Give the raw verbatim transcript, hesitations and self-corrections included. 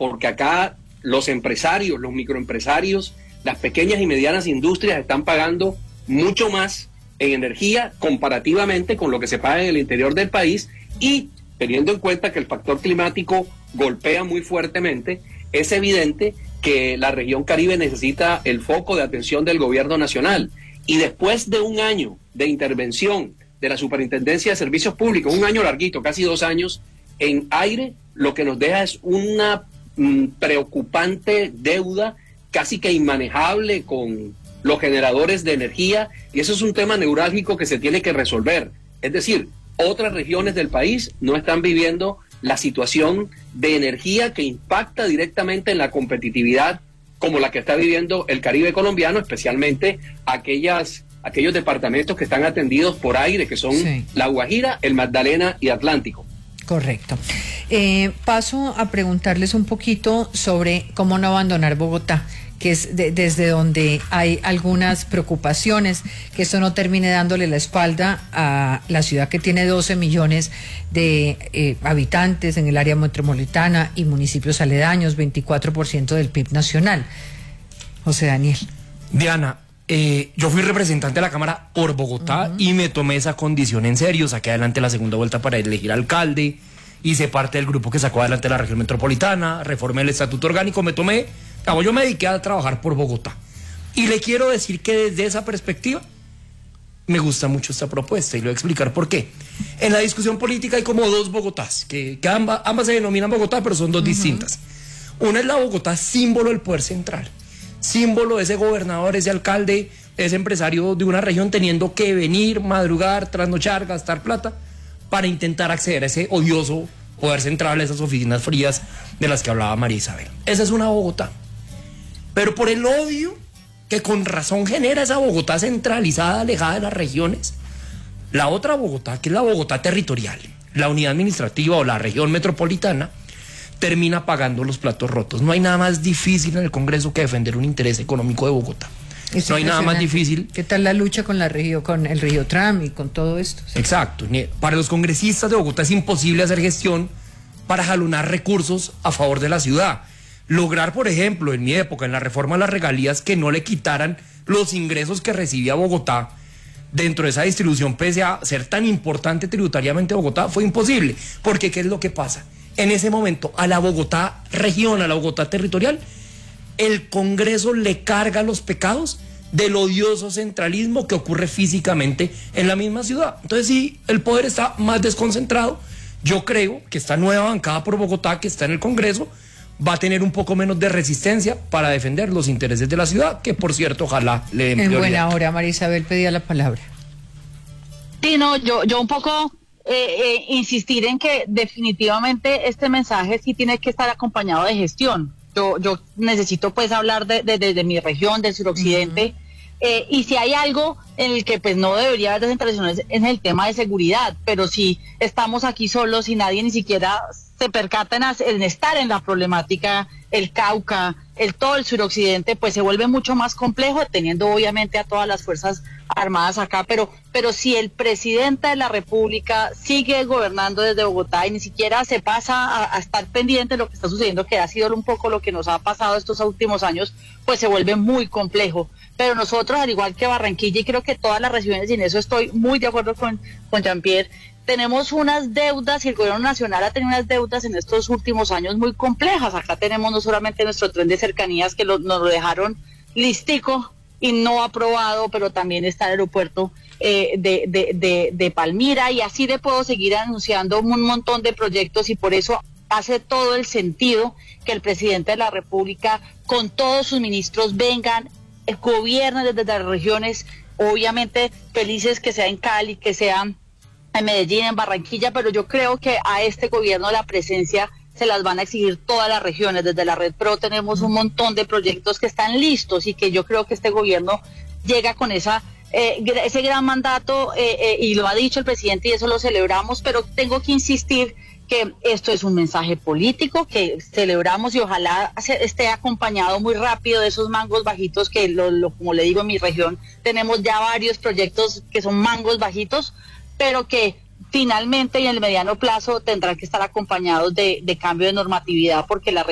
porque acá los empresarios, los microempresarios, las pequeñas y medianas industrias están pagando mucho más en energía comparativamente con lo que se paga en el interior del país, y teniendo en cuenta que el factor climático golpea muy fuertemente, es evidente que la región Caribe necesita el foco de atención del gobierno nacional. Y después de un año de intervención de la Superintendencia de Servicios Públicos, un año larguito, casi dos años, en aire, lo que nos deja es una mm, preocupante deuda casi que inmanejable con los generadores de energía, y eso es un tema neurálgico que se tiene que resolver. Es decir, otras regiones del país no están viviendo la situación de energía que impacta directamente en la competitividad como la que está viviendo el Caribe colombiano, especialmente aquellas, aquellos departamentos que están atendidos por aire, que son sí. La Guajira, el Magdalena y Atlántico. Correcto. Eh, paso a preguntarles un poquito sobre cómo no abandonar Bogotá, que es de, desde donde hay algunas preocupaciones, que esto no termine dándole la espalda a la ciudad que tiene doce millones de eh, habitantes en el área metropolitana y municipios aledaños, veinticuatro por ciento del P I B nacional. José Daniel. Diana, eh, yo fui representante de la Cámara por Bogotá uh-huh. y me tomé esa condición en serio, saqué adelante la segunda vuelta para elegir alcalde, hice parte del grupo que sacó adelante la región metropolitana, reformé el estatuto orgánico, me tomé... Yo me dediqué a trabajar por Bogotá. Y le quiero decir que desde esa perspectiva me gusta mucho esta propuesta, y le voy a explicar por qué. En la discusión política hay como dos Bogotás, que, que ambas, ambas se denominan Bogotá, pero son dos uh-huh. distintas. Una es la Bogotá símbolo del poder central, símbolo de ese gobernador, ese alcalde, ese empresario de una región teniendo que venir, madrugar, trasnochar, gastar plata para intentar acceder a ese odioso poder central, a esas oficinas frías de las que hablaba María Isabel. Esa es una Bogotá. Pero por el odio que con razón genera esa Bogotá centralizada, alejada de las regiones, la otra Bogotá, que es la Bogotá territorial, la unidad administrativa o la región metropolitana, termina pagando los platos rotos. No hay nada más difícil en el Congreso que defender un interés económico de Bogotá. Es no hay nada más difícil. ¿Qué tal la lucha con la región, con el Río Tram y con todo esto? Sí. Exacto. Para los congresistas de Bogotá es imposible hacer gestión para jalonar recursos a favor de la ciudad. Lograr, por ejemplo, en mi época, en la reforma de las regalías, que no le quitaran los ingresos que recibía Bogotá dentro de esa distribución, pese a ser tan importante tributariamente Bogotá, fue imposible. Porque ¿qué es lo que pasa? En ese momento, a la Bogotá región, a la Bogotá territorial, el Congreso le carga los pecados del odioso centralismo que ocurre físicamente en la misma ciudad. Entonces, sí, el poder está más desconcentrado. Yo creo que esta nueva bancada por Bogotá, que está en el Congreso, va a tener un poco menos de resistencia para defender los intereses de la ciudad, que por cierto, ojalá le den prioridad. En buena hora, María Isabel pedía la palabra. Sí, no, yo, yo un poco eh, eh, insistir en que definitivamente este mensaje sí tiene que estar acompañado de gestión. Yo, yo necesito pues hablar de, de, de, de mi región, del suroccidente, uh-huh. eh, y si hay algo en el que pues no debería haber descentralización es en el tema de seguridad, pero si estamos aquí solos y nadie ni siquiera se percata en, en estar en la problemática, el Cauca, el todo el suroccidente, pues se vuelve mucho más complejo, teniendo obviamente a todas las fuerzas armadas acá, pero, pero si el presidente de la República sigue gobernando desde Bogotá y ni siquiera se pasa a, a estar pendiente de lo que está sucediendo, que ha sido un poco lo que nos ha pasado estos últimos años, pues se vuelve muy complejo. Pero nosotros, al igual que Barranquilla, y creo que todas las regiones, y en eso estoy muy de acuerdo con, con Jean-Pierre, tenemos unas deudas, y el gobierno nacional ha tenido unas deudas en estos últimos años muy complejas. Acá tenemos no solamente nuestro tren de cercanías, que lo, nos lo dejaron listico y no aprobado, pero también está el aeropuerto eh, de, de, de, de Palmira, y así le puedo seguir anunciando un montón de proyectos, y por eso hace todo el sentido que el presidente de la República con todos sus ministros vengan, eh, gobiernen desde las regiones, obviamente felices que sea en Cali, que sea en Medellín, en Barranquilla, pero yo creo que a este gobierno la presencia se las van a exigir todas las regiones. Desde la Red Pro tenemos un montón de proyectos que están listos, y que yo creo que este gobierno llega con esa eh, ese gran mandato, eh, eh, y lo ha dicho el presidente y eso lo celebramos, pero tengo que insistir que esto es un mensaje político que celebramos, y ojalá se, esté acompañado muy rápido de esos mangos bajitos que, lo, lo, como le digo, en mi región tenemos ya varios proyectos que son mangos bajitos, pero que finalmente y en el mediano plazo tendrán que estar acompañados de, de cambio de normatividad, porque la